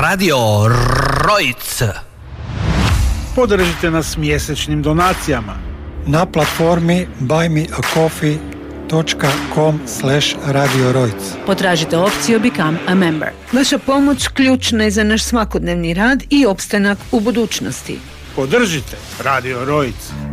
Radio Rojc. Podržite nas mjesečnim donacijama na platformi buymeacoffee.com/Radio Rojc. Potražite opciju Become a Member. Vaša pomoć ključna je za naš svakodnevni rad i opstanak u budućnosti. Podržite Radio Rojc.